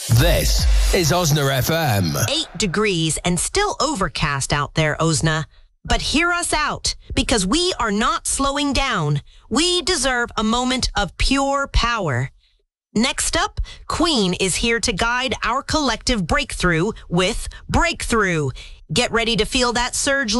This is Osna FM. 8 degrees and still overcast out there, Osna. But hear us out, because we are not slowing down. We deserve a moment of pure power. Next up, Queen is here to guide our collective breakthrough with Breakthrough. Get ready to feel that surge